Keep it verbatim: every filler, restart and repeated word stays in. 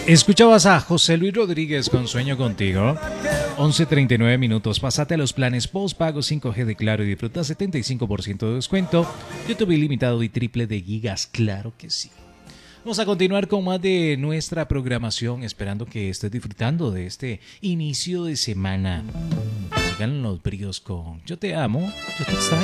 Escuchabas a José Luis Rodríguez con Sueño Contigo. once treinta y nueve minutos. Pásate a los planes postpago cinco G de Claro y disfruta setenta y cinco por ciento de descuento. YouTube ilimitado y triple de gigas. Claro que sí. Vamos a continuar con más de nuestra programación, esperando que estés disfrutando de este inicio de semana. Sigan los bríos con Yo Te Amo, Yo Te Extraño.